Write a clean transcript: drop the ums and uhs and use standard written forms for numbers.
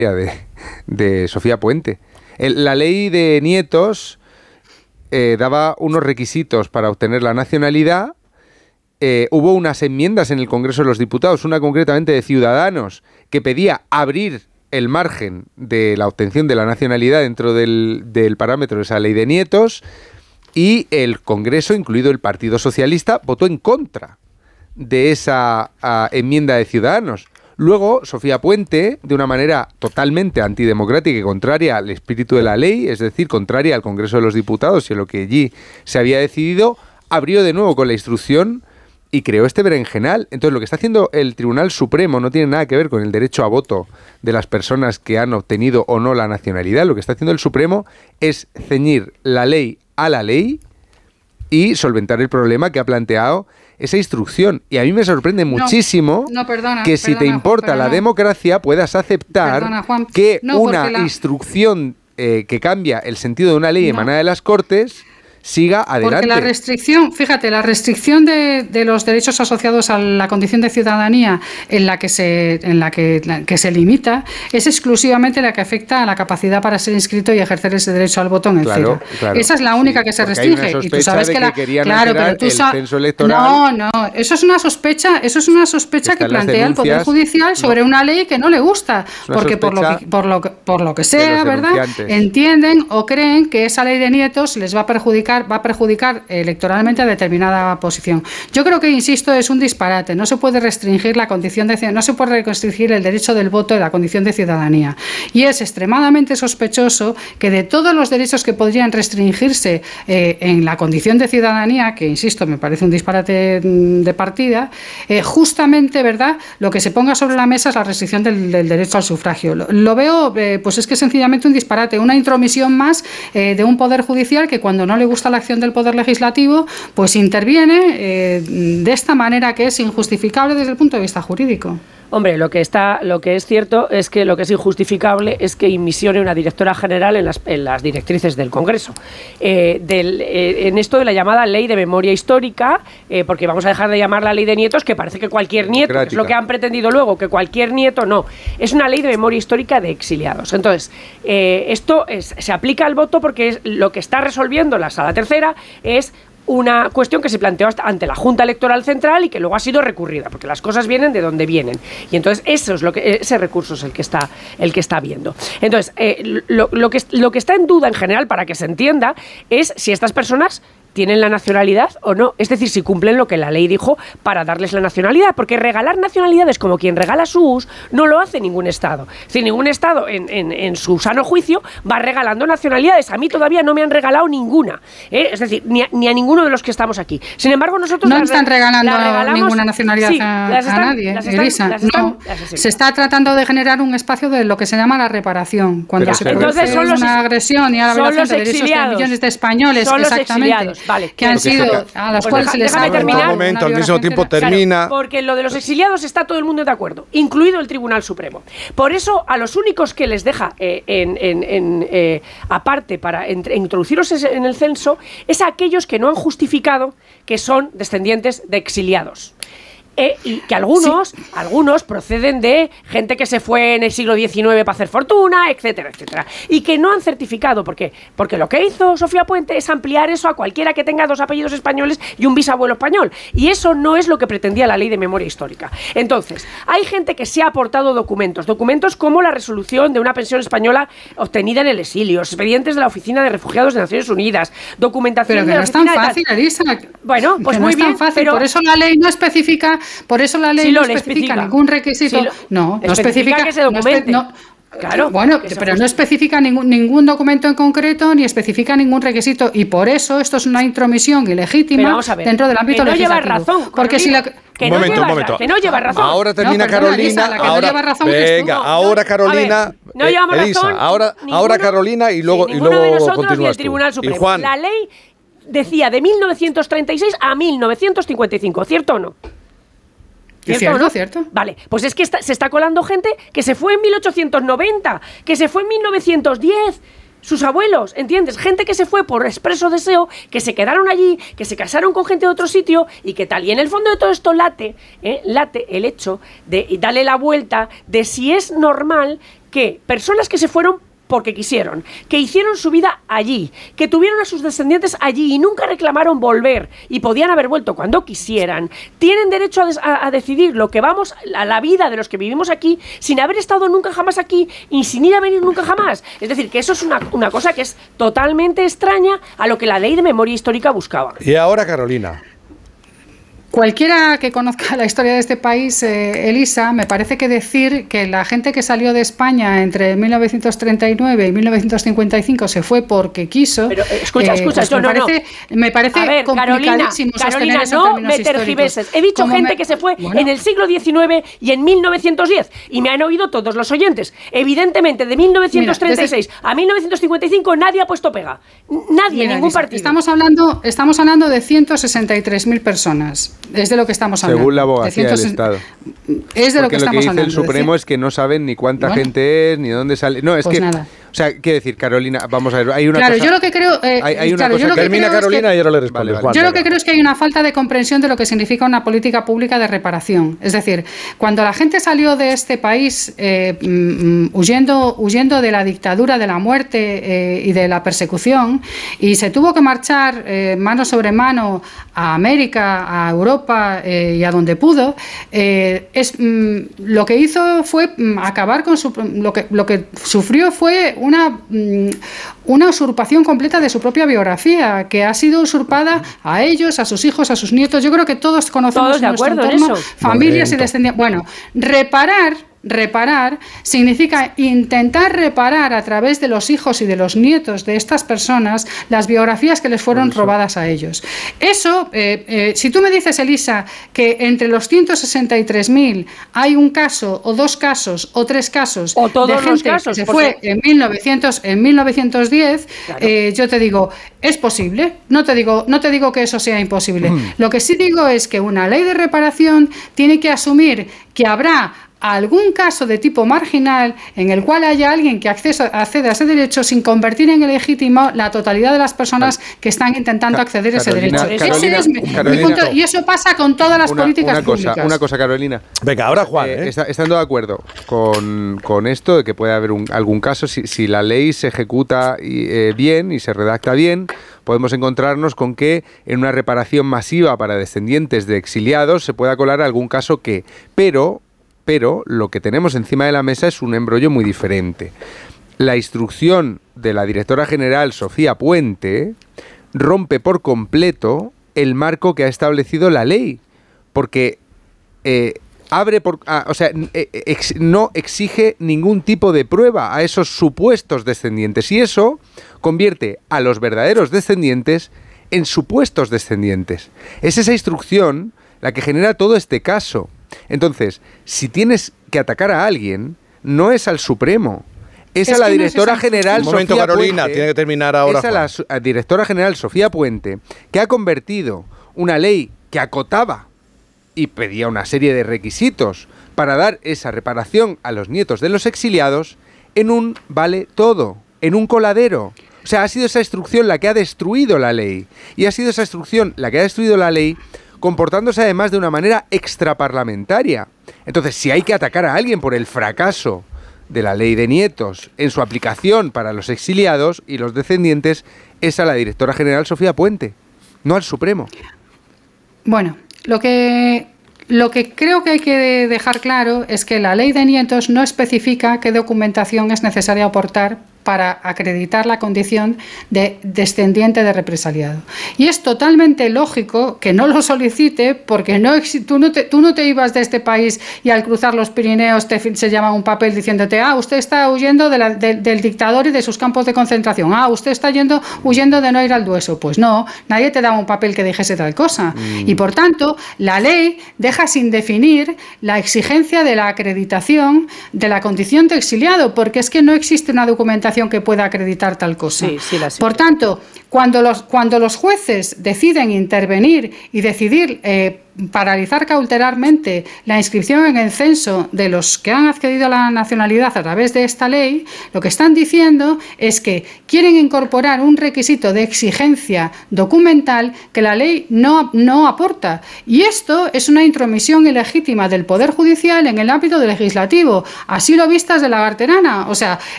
de Sofía Puente. La ley de nietos daba unos requisitos para obtener la nacionalidad. Hubo unas enmiendas en el Congreso de los Diputados, una concretamente de Ciudadanos, que pedía abrir el margen de la obtención de la nacionalidad dentro del parámetro de esa ley de nietos, y el Congreso, incluido el Partido Socialista, votó en contra de esa enmienda de Ciudadanos. Luego, Sofía Puente, de una manera totalmente antidemocrática y contraria al espíritu de la ley, es decir, contraria al Congreso de los Diputados y a lo que allí se había decidido, abrió de nuevo con la instrucción y creó este berenjenal. Entonces, lo que está haciendo el Tribunal Supremo no tiene nada que ver con el derecho a voto de las personas que han obtenido o no la nacionalidad. Lo que está haciendo el Supremo es ceñir la ley a la ley y solventar el problema que ha planteado esa instrucción. Y a mí me sorprende muchísimo que si te importa la democracia puedas aceptar que una instrucción que cambia el sentido de una ley emanada de las Cortes siga adelante. Porque la restricción de los derechos asociados a la condición de ciudadanía en la que se limita es exclusivamente la que afecta a la capacidad para ser inscrito y ejercer ese derecho al voto en el CERO. Claro. Esa es la única que se restringe. Y tú sabes el censo electoral. No, eso es una sospecha que plantea el Poder Judicial sobre una ley que no le gusta, porque por lo que sea, ¿verdad? Entienden o creen que esa ley de nietos les va a perjudicar electoralmente a determinada posición. Yo creo que, insisto, es un disparate. No se puede restringir no se puede restringir el derecho del voto de la condición de ciudadanía. Y es extremadamente sospechoso que de todos los derechos que podrían restringirse en la condición de ciudadanía, que, insisto, me parece un disparate de partida, justamente, ¿verdad?, lo que se ponga sobre la mesa es la restricción del derecho al sufragio. Lo veo, pues es que es sencillamente un disparate, una intromisión más de un Poder Judicial que, cuando no le gusta la acción del Poder Legislativo, pues interviene de esta manera que es injustificable desde el punto de vista jurídico. Hombre, lo que es cierto es que lo que es injustificable es que imisione una directora general en las directrices del Congreso. En esto de la llamada Ley de Memoria Histórica, porque vamos a dejar de llamar la Ley de Nietos, que parece que cualquier nieto, que es lo que han pretendido luego, que cualquier nieto, no. Es una Ley de Memoria Histórica de exiliados. Entonces, esto se aplica al voto porque lo que está resolviendo la Sala Tercera es una cuestión que se planteó ante la Junta Electoral Central y que luego ha sido recurrida, porque las cosas vienen de donde vienen. Y entonces eso es ese recurso es el que está viendo. Entonces, lo que está en duda en general, para que se entienda, es si estas personas tienen la nacionalidad o no, es decir, si cumplen lo que la ley dijo para darles la nacionalidad, porque regalar nacionalidades como quien regala sus no lo hace ningún Estado. Es decir, ningún Estado en su sano juicio va regalando nacionalidades. A mí todavía no me han regalado ninguna, es decir, ni a ninguno de los que estamos aquí. Sin embargo, nosotros no están regalando ninguna nacionalidad a nadie, Elisa. Se está tratando de generar un espacio de lo que se llama la reparación, cuando se produce una agresión y a la violación de derechos de millones de españoles, exactamente. Vale, que han sido a las cuales se les ha terminar. Un momento, al mismo tiempo termina. Claro, porque lo de los exiliados está todo el mundo de acuerdo, incluido el Tribunal Supremo. Por eso, a los únicos que les deja aparte para introducirlos en el censo es a aquellos que no han justificado que son descendientes de exiliados. Y que algunos proceden de gente que se fue en el siglo XIX para hacer fortuna, etcétera, etcétera, y que no han certificado. ¿Por qué? Porque lo que hizo Sofía Puente es ampliar eso a cualquiera que tenga 2 apellidos españoles y un bisabuelo español, y eso no es lo que pretendía la Ley de Memoria Histórica. Entonces, hay gente que se ha aportado documentos como la resolución de una pensión española obtenida en el exilio, expedientes de la Oficina de Refugiados de Naciones Unidas, documentación. Pero que de la no es tan fácil, Elisa. Bueno, pues muy bien, pero por eso la ley no especifica. Por eso la ley no especifica ningún requisito. No especifica que se documente. Claro, bueno, pero no especifica ningún documento en concreto ni especifica ningún requisito, y por eso esto es una intromisión ilegítima dentro del ámbito legislativo. Lleva razón, porque si la un momento. Que no lleva razón. Ahora termina Carolina. Ahora Carolina. No llevamos razón. Ahora Carolina y luego continúas tú. Y Juan. La ley decía de 1936 a 1955, ¿cierto o no? ¿Cierto? Vale, pues es que se está colando gente que se fue en 1890, que se fue en 1910, sus abuelos, ¿entiendes? Gente que se fue por expreso deseo, que se quedaron allí, que se casaron con gente de otro sitio y que tal. Y en el fondo de todo esto late el hecho de darle la vuelta de si es normal que personas que se fueron porque quisieron, que hicieron su vida allí, que tuvieron a sus descendientes allí y nunca reclamaron volver y podían haber vuelto cuando quisieran, tienen derecho a decidir lo que vamos a la vida de los que vivimos aquí sin haber estado nunca jamás aquí y sin ir a venir nunca jamás. Es decir, que eso es una cosa que es totalmente extraña a lo que la ley de memoria histórica buscaba. Y ahora, Carolina. Cualquiera que conozca la historia de este país, Elisa, me parece que decir que la gente que salió de España entre 1939 y 1955 se fue porque quiso. Pero escucha, pues me parece complicadísimo Carolina, no me tergiverses. He dicho gente que se fue en el siglo XIX y en 1910 y me han oído todos los oyentes. Evidentemente, de 1936 a 1955 nadie ha puesto pega. Nadie, ningún Elisa, partido. Estamos hablando de 163.000 personas. Es de lo que estamos hablando. Según la abogacía del Estado. Es de lo que estamos hablando. Lo que dice el Supremo es que no saben ni cuánta gente es, ni dónde sale. No, es pues que... Nada. O sea, quiero decir, Carolina, vamos a ver, hay una cosa... Claro, yo lo que creo... Termina Carolina y ahora le responde. Vale. Yo lo que creo es que hay una falta de comprensión de lo que significa una política pública de reparación. Es decir, cuando la gente salió de este país huyendo de la dictadura, de la muerte y de la persecución, y se tuvo que marchar mano sobre mano a América, a Europa y a donde pudo, lo que hizo fue acabar con lo que sufrió fue una usurpación completa de su propia biografía, que ha sido usurpada a ellos, a sus hijos, a sus nietos. Yo creo que todos conocemos en nuestro entorno familias y descendientes. Bueno, reparar significa intentar reparar a través de los hijos y de los nietos de estas personas las biografías que les fueron robadas a ellos. Eso, si tú me dices, Elisa, que entre los 163.000 hay un caso, o dos casos, o tres casos, o todos de gente los casos, que se fue en 1910, claro. Yo te digo, es posible. No te digo que eso sea imposible. Lo que sí digo es que una ley de reparación tiene que asumir que habrá algún caso de tipo marginal en el cual haya alguien que accede a ese derecho sin convertir en ilegítimo la totalidad de las personas que están intentando acceder a ese derecho. Ese es mi punto, y eso pasa con todas las políticas públicas. Una cosa, Carolina. Venga, ahora Juan. Estando de acuerdo con esto de que puede haber algún caso, si la ley se ejecuta bien y se redacta bien, podemos encontrarnos con que en una reparación masiva para descendientes de exiliados se pueda colar algún caso pero lo que tenemos encima de la mesa es un embrollo muy diferente. La instrucción de la directora general Sofía Puente rompe por completo el marco que ha establecido la ley, porque no exige ningún tipo de prueba a esos supuestos descendientes, y eso convierte a los verdaderos descendientes en supuestos descendientes. Es esa instrucción la que genera todo este caso. Entonces, si tienes que atacar a alguien, no es al Supremo, es a la directora general Sofía Puente. Carolina, tiene que terminar ahora. Es a la directora general Sofía Puente, que ha convertido una ley que acotaba y pedía una serie de requisitos para dar esa reparación a los nietos de los exiliados en un vale todo, en un coladero. O sea, ha sido esa instrucción la que ha destruido la ley. Y ha sido esa instrucción la que ha destruido la ley comportándose además de una manera extraparlamentaria. Entonces, si hay que atacar a alguien por el fracaso de la ley de nietos en su aplicación para los exiliados y los descendientes, es a la directora general Sofía Puente, no al Supremo. Bueno, lo que creo que hay que dejar claro es que la ley de nietos no especifica qué documentación es necesaria aportar para acreditar la condición de descendiente de represaliado. Y es totalmente lógico que no lo solicite, porque tú no te ibas de este país y al cruzar los Pirineos se llama un papel diciéndote: usted está huyendo del dictador y de sus campos de concentración, usted está huyendo de no ir al Dueso. Pues no, nadie te daba un papel que dijese tal cosa. Y por tanto, la ley deja sin definir la exigencia de la acreditación de la condición de exiliado, porque es que no existe una documentación documentación que pueda acreditar tal cosa. Sí, por tanto, cuando los jueces deciden intervenir y decidir paralizar cautelarmente la inscripción en el censo de los que han accedido a la nacionalidad a través de esta ley, lo que están diciendo es que quieren incorporar un requisito de exigencia documental que la ley no aporta. Y esto es una intromisión ilegítima del Poder Judicial en el ámbito legislativo. Así lo vistas de la Garterana. O sea,